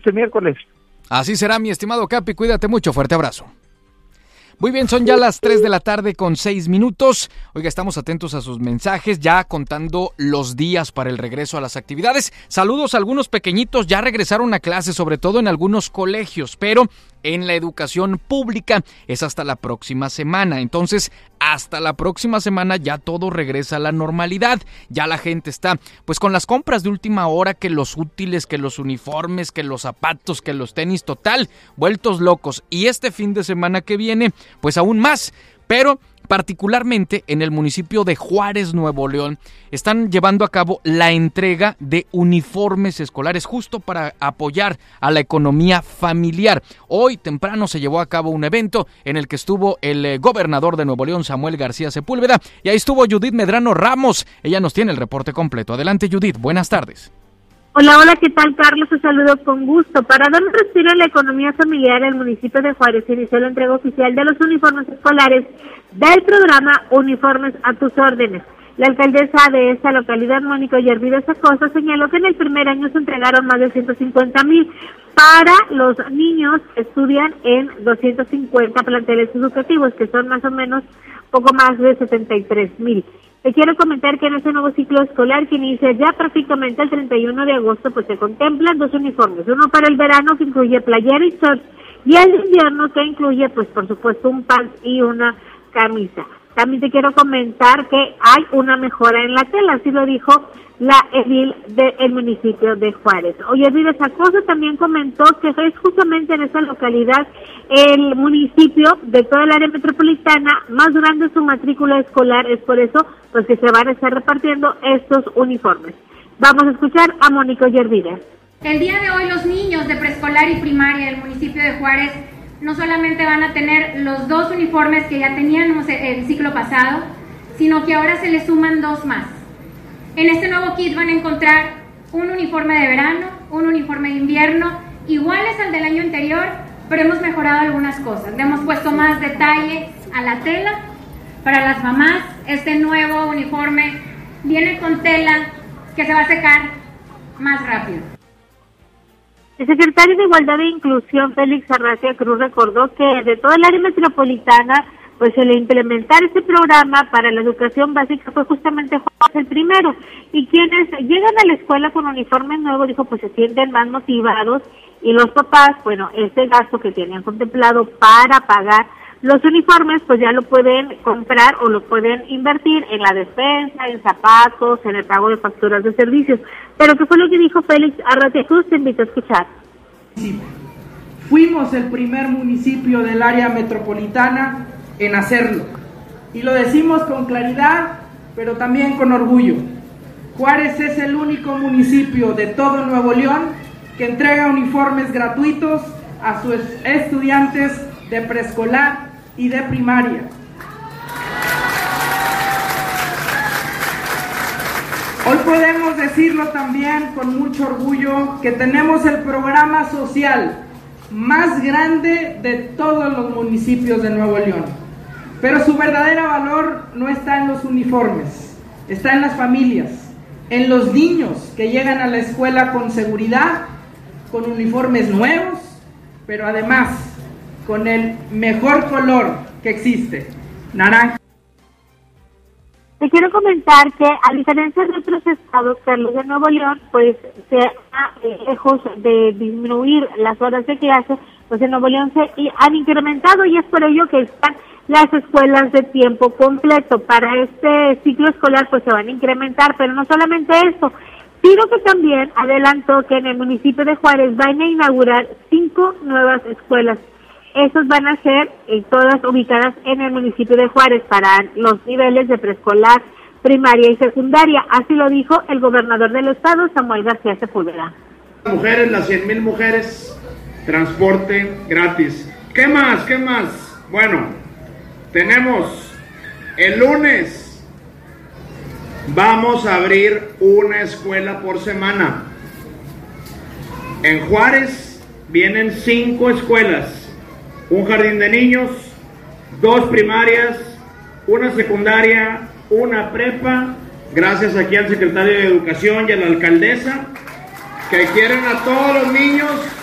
este miércoles. Así será, mi estimado Capi, cuídate mucho, fuerte abrazo. Muy bien, son ya las 3:06 p.m. Oiga, estamos atentos a sus mensajes, ya contando los días para el regreso a las actividades. Saludos a algunos pequeñitos, ya regresaron a clase, sobre todo en algunos colegios, pero en la educación pública es hasta la próxima semana. Entonces, hasta la próxima semana ya todo regresa a la normalidad. Ya la gente está, pues, con las compras de última hora, que los útiles, que los uniformes, que los zapatos, que los tenis, total, vueltos locos. Y este fin de semana que viene, pues aún más. Pero particularmente en el municipio de Juárez, Nuevo León, están llevando a cabo la entrega de uniformes escolares justo para apoyar a la economía familiar. Hoy temprano se llevó a cabo un evento en el que estuvo el gobernador de Nuevo León, Samuel García Sepúlveda, y ahí estuvo Judith Medrano Ramos. Ella nos tiene el reporte completo. Adelante, Judith, buenas tardes. Hola, ¿qué tal, Carlos? Te saludo con gusto. Para dar un respiro a la economía familiar, el municipio de Juárez inició la entrega oficial de los uniformes escolares del programa Uniformes a tus órdenes. La alcaldesa de esta localidad, Mónica Ollarvides Acosta, señaló que en el primer año se entregaron más de 150,000 para los niños que estudian en 250 planteles educativos, que son más o menos poco más de 73,000. Te quiero comentar que en este nuevo ciclo escolar, que inicia ya prácticamente el 31 de agosto, pues se contemplan 2 uniformes. Uno para el verano, que incluye playera y shorts, y el de invierno, que incluye, pues por supuesto, un pants y una camisa. También te quiero comentar que hay una mejora en la tela, así lo dijo la edil del municipio de Juárez. Ollarvides Acosta también comentó que es justamente en esa localidad el municipio de toda el área metropolitana más grande su matrícula escolar, es por eso pues que se van a estar repartiendo estos uniformes. Vamos a escuchar a Mónica Ollarvides. El día de hoy los niños de preescolar y primaria del municipio de Juárez no solamente van a tener los 2 uniformes que ya teníamos el ciclo pasado, sino que ahora se les suman 2 más. En este nuevo kit van a encontrar un uniforme de verano, un uniforme de invierno, iguales al del año anterior, pero hemos mejorado algunas cosas. Le hemos puesto más detalle a la tela. Para las mamás, este nuevo uniforme viene con tela que se va a secar más rápido. El secretario de Igualdad e Inclusión, Félix Arracia Cruz, recordó que de toda el área metropolitana, pues el implementar este programa para la educación básica fue justamente Juárez el primero. Y quienes llegan a la escuela con uniforme nuevo, dijo, pues se sienten más motivados, y los papás, bueno, ese gasto que tenían contemplado para pagar los uniformes, pues ya lo pueden comprar o lo pueden invertir en la despensa, en zapatos, en el pago de facturas de servicios. Pero ¿qué fue lo que dijo Félix Arratia Cruz? Te invito a escuchar. Sí. Fuimos el primer municipio del área metropolitana en hacerlo. Y lo decimos con claridad, pero también con orgullo. Juárez es el único municipio de todo Nuevo León que entrega uniformes gratuitos a sus estudiantes de preescolar y de primaria. Hoy podemos decirlo también con mucho orgullo que tenemos el programa social más grande de todos los municipios de Nuevo León. Pero su verdadero valor no está en los uniformes, está en las familias, en los niños que llegan a la escuela con seguridad, con uniformes nuevos, pero además con el mejor color que existe, naranja. Te quiero comentar que, a diferencia de otros estados, Carlos, de Nuevo León, pues lejos de disminuir las horas de clase, pues en Nuevo León se han incrementado, y es por ello que están las escuelas de tiempo completo. Para este ciclo escolar pues se van a incrementar, pero no solamente eso, sino que también adelantó que en el municipio de Juárez van a inaugurar 5 nuevas escuelas. Esas van a ser todas ubicadas en el municipio de Juárez para los niveles de preescolar, primaria y secundaria. Así lo dijo el gobernador del estado, Samuel García Sepúlveda. Mujeres, las 100,000 mujeres, transporte gratis. ¿Qué más? ¿Qué más? Bueno, tenemos el lunes, vamos a abrir una escuela por semana. En Juárez vienen 5 escuelas. Un jardín de niños, 2 primarias, una secundaria, una prepa, gracias aquí al secretario de Educación y a la alcaldesa, que quieren a todos los niños